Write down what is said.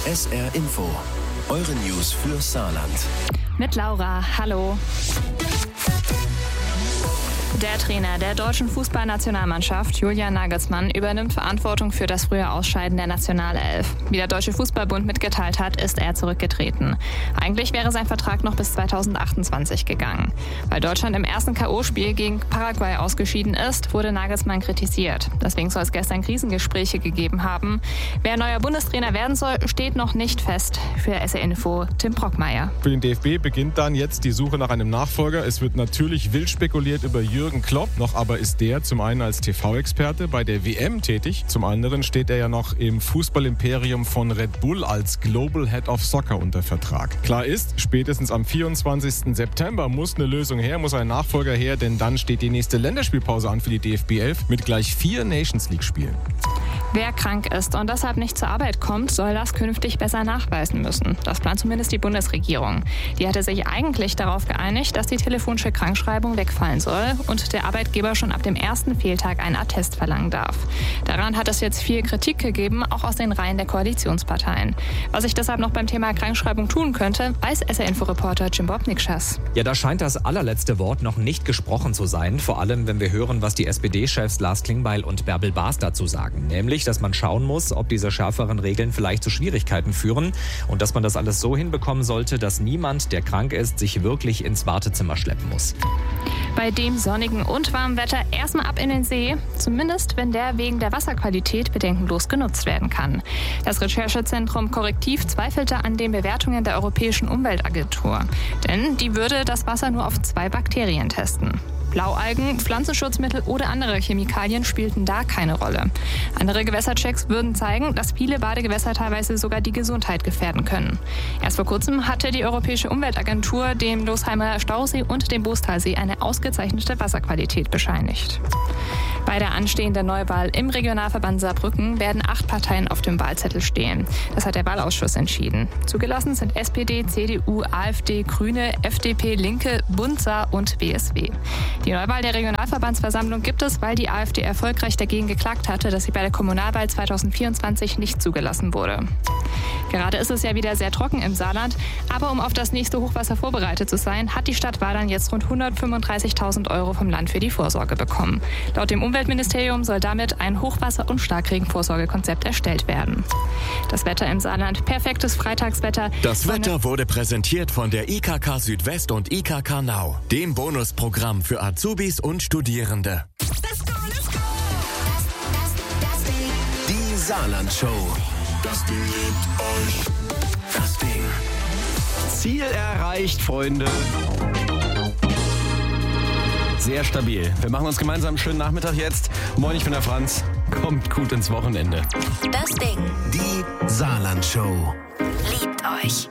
SR Info. Eure News für Saarland. Mit Laura, hallo. Der Trainer der deutschen Fußballnationalmannschaft, Julian Nagelsmann, übernimmt Verantwortung für das frühe Ausscheiden der Nationalelf. Wie der Deutsche Fußballbund mitgeteilt hat, ist er zurückgetreten. Eigentlich wäre sein Vertrag noch bis 2028 gegangen. Weil Deutschland im ersten K.O.-Spiel gegen Paraguay ausgeschieden ist, wurde Nagelsmann kritisiert. Deswegen soll es gestern Krisengespräche gegeben haben. Wer neuer Bundestrainer werden soll, steht noch nicht fest. Für SR Info Tim Brockmeier. Für den DFB beginnt dann jetzt die Suche nach einem Nachfolger. Es wird natürlich wild spekuliert über Jürgen Klopp. Noch aber ist der zum einen als TV-Experte bei der WM tätig. Zum anderen steht er ja noch im Fußballimperium von Red Bull als Global Head of Soccer unter Vertrag. Klar ist, spätestens am 24. September muss eine Lösung her, muss ein Nachfolger her, denn dann steht die nächste Länderspielpause an für die DFB 11 mit gleich 4 Nations League-Spielen. Wer krank ist und deshalb nicht zur Arbeit kommt, soll das künftig besser nachweisen müssen. Das plant zumindest die Bundesregierung. Die hatte sich eigentlich darauf geeinigt, dass die telefonische Krankschreibung wegfallen soll und der Arbeitgeber schon ab dem ersten Fehltag einen Attest verlangen darf. Daran hat es jetzt viel Kritik gegeben, auch aus den Reihen der Koalitionsparteien. Was sich deshalb noch beim Thema Krankschreibung tun könnte, weiß SR-Info-Reporter Jim Bobnikschas. Ja, da scheint das allerletzte Wort noch nicht gesprochen zu sein. Vor allem, wenn wir hören, was die SPD-Chefs Lars Klingbeil und Bärbel Baas dazu sagen. Nämlich, dass man schauen muss, ob diese schärferen Regeln vielleicht zu Schwierigkeiten führen und dass man das alles so hinbekommen sollte, dass niemand, der krank ist, sich wirklich ins Wartezimmer schleppen muss. Bei dem sonnigen und warmen Wetter erstmal ab in den See, zumindest wenn der wegen der Wasserqualität bedenkenlos genutzt werden kann. Das Recherchezentrum Korrektiv zweifelte an den Bewertungen der Europäischen Umweltagentur, denn die würde das Wasser nur auf 2 Bakterien testen. Blaualgen, Pflanzenschutzmittel oder andere Chemikalien spielten da keine Rolle. Andere Gewässerchecks würden zeigen, dass viele Badegewässer teilweise sogar die Gesundheit gefährden können. Erst vor kurzem hatte die Europäische Umweltagentur dem Losheimer Stausee und dem Boostalsee eine ausgezeichnete Wasserqualität bescheinigt. Bei der anstehenden Neuwahl im Regionalverband Saarbrücken werden 8 Parteien auf dem Wahlzettel stehen. Das hat der Wahlausschuss entschieden. Zugelassen sind SPD, CDU, AfD, Grüne, FDP, Linke, Bund, Saar und BSW. Die Neuwahl der Regionalverbandsversammlung gibt es, weil die AfD erfolgreich dagegen geklagt hatte, dass sie bei der Kommunalwahl 2024 nicht zugelassen wurde. Gerade ist es ja wieder sehr trocken im Saarland, aber um auf das nächste Hochwasser vorbereitet zu sein, hat die Stadt Wadern jetzt rund 135.000 € vom Land für die Vorsorge bekommen. Laut dem Umweltministerium soll damit ein Hochwasser- und Starkregenvorsorgekonzept erstellt werden. Das Wetter im Saarland, perfektes Freitagswetter. Das Wetter wurde präsentiert von der IKK Südwest und IKK Nau, dem Bonusprogramm für Azubis und Studierende. Die Saarland-Show. Das Ding liebt euch. Das Ding. Ziel erreicht, Freunde. Sehr stabil. Wir machen uns gemeinsam einen schönen Nachmittag jetzt. Moin, ich bin der Franz. Kommt gut ins Wochenende. Das Ding. Die Saarland-Show. Liebt euch.